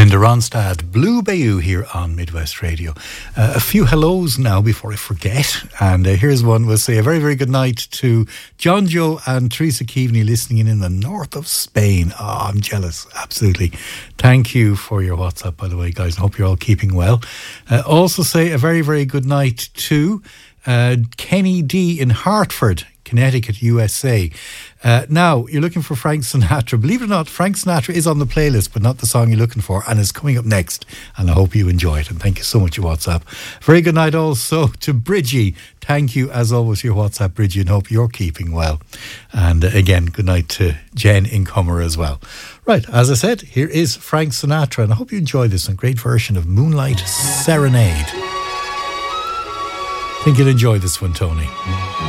Linda Ronstadt, Blue Bayou here on Midwest Radio. A few hellos now before I forget. And here's one. We'll say a very, very good night to John Joe and Teresa Keaveney listening in the north of Spain. Oh, I'm jealous. Absolutely. Thank you for your WhatsApp, by the way, guys. I hope you're all keeping well. Also say a very, very good night to Kenny D in Hartford, Connecticut, USA. Now, you're looking for Frank Sinatra. Believe it or not, Frank Sinatra is on the playlist, but not the song you're looking for, and is coming up next. And I hope you enjoy it. And thank you so much for your WhatsApp. Very good night also to Bridgie. Thank you, as always, for your WhatsApp, Bridgie, and hope you're keeping well. And again, good night to Jen in Comer as well. Right, as I said, here is Frank Sinatra, and I hope you enjoy this great version of Moonlight Serenade. I think you'll enjoy this one, Tony.